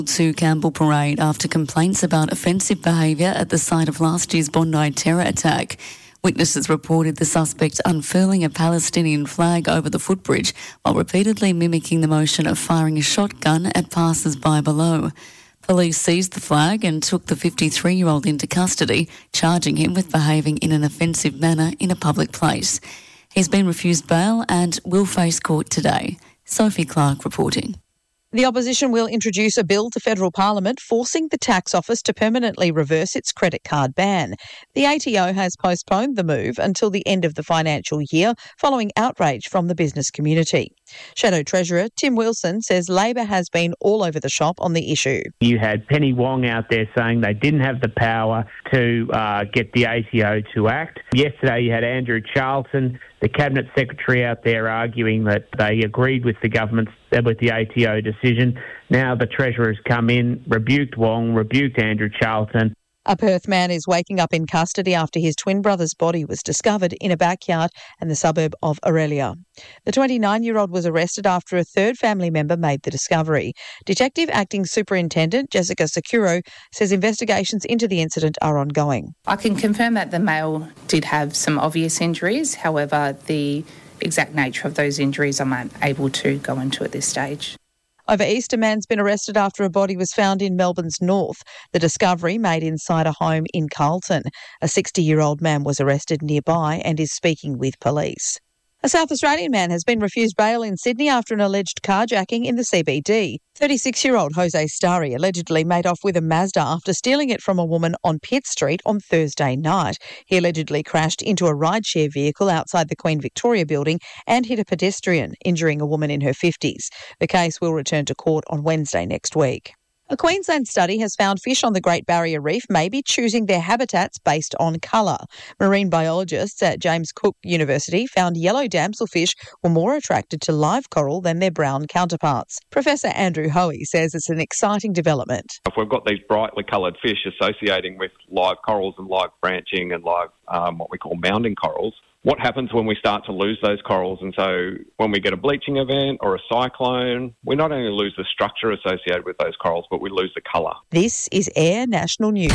To Campbell Parade after complaints about offensive behaviour at the site of last year's Bondi terror attack. Witnesses reported the suspect unfurling a Palestinian flag over the footbridge while repeatedly mimicking the motion of firing a shotgun at passers-by below. Police seized the flag and took the 53-year-old into custody, charging him with behaving in an offensive manner in a public place. He's been refused bail and will face court today. Sophie Clark reporting. The opposition will introduce a bill to federal parliament forcing the tax office to permanently reverse its credit card ban. The ATO has postponed the move until the end of the financial year following outrage from the business community. Shadow Treasurer Tim Wilson says Labor has been all over the shop on the issue. You had Penny Wong out there saying they didn't have the power to get the ATO to act. Yesterday you had Andrew Charlton, the Cabinet Secretary, out there arguing that they agreed with the government's, with the ATO decision. Now the Treasurer's come in, rebuked Wong, rebuked Andrew Charlton. A Perth man is waking up in custody after his twin brother's body was discovered in a backyard in the suburb of Aurelia. The 29-year-old was arrested after a third family member made the discovery. Detective Acting Superintendent Jessica Securo says investigations into the incident are ongoing. I can confirm that the male did have some obvious injuries. However, the exact nature of those injuries I'm not able to go into at this stage. Over East, a man's been arrested after a body was found in Melbourne's north. The discovery made inside a home in Carlton. A 60-year-old man was arrested nearby and is speaking with police. A South Australian man has been refused bail in Sydney after an alleged carjacking in the CBD. 36-year-old Jose Starry allegedly made off with a Mazda after stealing it from a woman on Pitt Street on Thursday night. He allegedly crashed into a rideshare vehicle outside the Queen Victoria building and hit a pedestrian, injuring a woman in her 50s. The case will return to court on Wednesday next week. A Queensland study has found fish on the Great Barrier Reef may be choosing their habitats based on colour. Marine biologists at James Cook University found yellow damselfish were more attracted to live coral than their brown counterparts. Professor Andrew Hoey says it's an exciting development. If we've got these brightly coloured fish associating with live corals and live branching and live what we call mounding corals, what happens when we start to lose those corals? And so when we get a bleaching event or a cyclone, we not only lose the structure associated with those corals, but we lose the colour. This is Air National News.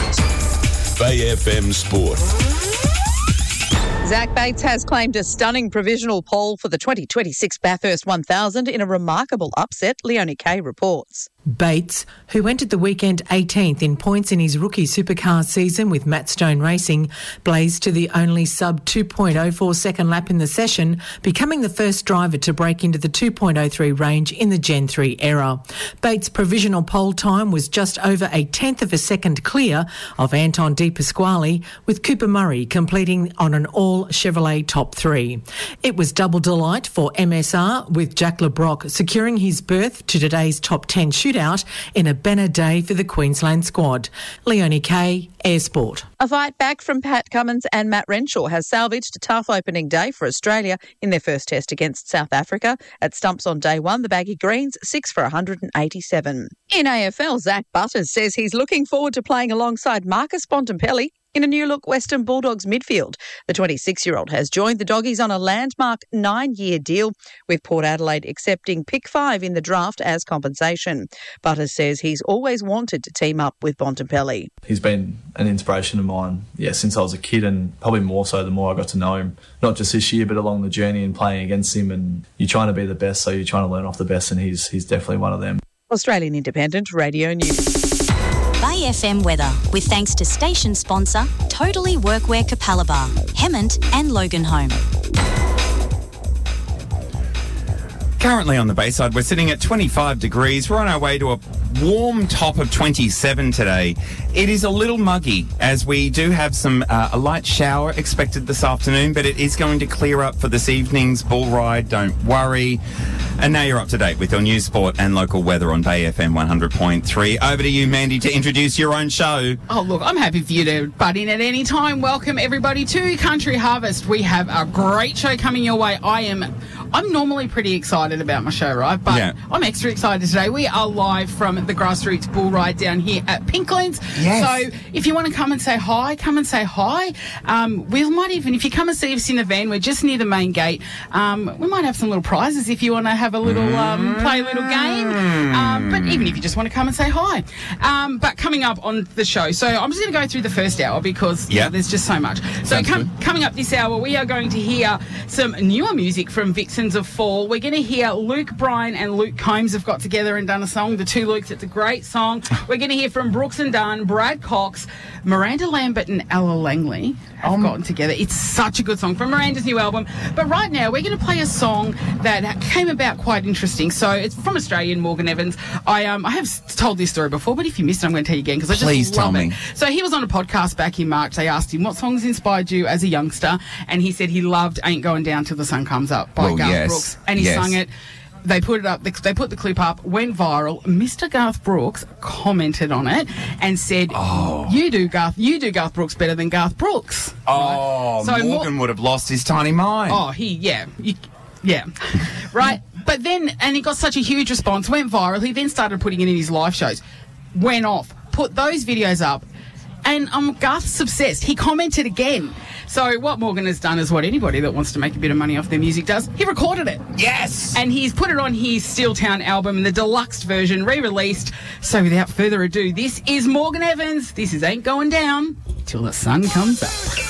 Bay FM Sport. Zach Bates has claimed a stunning provisional pole for the 2026 Bathurst 1000 in a remarkable upset, Leonie Kay reports. Bates, who entered the weekend 18th in points in his rookie supercar season with Matt Stone Racing, blazed to the only sub 2.04 second lap in the session, becoming the first driver to break into the 2.03 range in the Gen 3 era. Bates' provisional pole time was just over a tenth of a second clear of Anton De Pasquale, with Cooper Murray completing on an all Chevrolet top three. It was double delight for MSR, with Jack Le Brocq securing his berth to today's top 10 shootout in a banner day for the Queensland squad. Leonie Kay, Air Sport. A fight back from Pat Cummins and Matt Renshaw has salvaged a tough opening day for Australia in their first test against South Africa. At stumps on day one, the Baggy Greens 6 for 187. In AFL, Zach Butters says he's looking forward to playing alongside Marcus Bontempelli in a new-look Western Bulldogs midfield. The 26-year-old has joined the Doggies on a landmark 9-year deal, with Port Adelaide accepting pick 5 in the draft as compensation. Butters says he's always wanted to team up with Bontempelli. He's been an inspiration of mine, since I was a kid, and probably more so the more I got to know him. Not just this year, but along the journey and playing against him. And you're trying to be the best, so you're trying to learn off the best, and he's definitely one of them. Australian Independent Radio News. Bay FM weather, with thanks to station sponsor Totally Workwear Capalaba, Hemmant and Loganholme. Currently on the Bayside, we're sitting at 25 degrees. We're on our way to a warm top of 27 today. It is a little muggy, as we do have a light shower expected this afternoon, but it is going to clear up for this evening's bull ride. Don't worry. And now you're up to date with your news, sport and local weather on Bay FM 100.3. Over to you, Mandy, to introduce your own show. Oh, look, I'm happy for you to butt in at any time. Welcome, everybody, to Country Harvest. We have a great show coming your way. I'm normally pretty excited about my show, right? But yeah. I'm extra excited today. We are live from the Grassroots Bull Ride down here at Pinklands. Yes. So if you want to come and say hi, come and say hi. We might even, if you come and see us in the van, we're just near the main gate. We might have some little prizes if you want to have a little play a little game. But even if you just want to come and say hi. But coming up on the show, so I'm just going to go through the first hour because there's just so much. So coming up this hour, we are going to hear some newer music from Vixens of Fall. We're going to hear Luke Bryan and Luke Combs have got together and done a song, The Two Lukes. It's a great song. We're going to hear from Brooks and Dunn, Brad Cox, Miranda Lambert and Ella Langley have gotten together. It's such a good song from Miranda's new album. But right now, we're going to play a song that came about quite interesting. So it's from Australian Morgan Evans. I have told this story before, but if you missed it, I'm going to tell you again because I just love it. So he was on a podcast back in March. They asked him, what songs inspired you as a youngster? And he said he loved Ain't Going Down Till the Sun Comes Up by Garth Brooks. And he sung it. They put it up. They put the clip up, went viral. Mr. Garth Brooks commented on it and said, "You do Garth Brooks better than Garth Brooks." Oh, right? So Morgan would have lost his tiny mind. Oh, right. But then, and he got such a huge response, went viral. He then started putting it in his live shows, went off, put those videos up, and Garth's obsessed. He commented again. So what Morgan has done is what anybody that wants to make a bit of money off their music does. He recorded it. Yes! And he's put it on his Steeltown album in the deluxe version, re-released. So without further ado, this is Morgan Evans. This is Ain't Going Down Till the Sun Comes Up.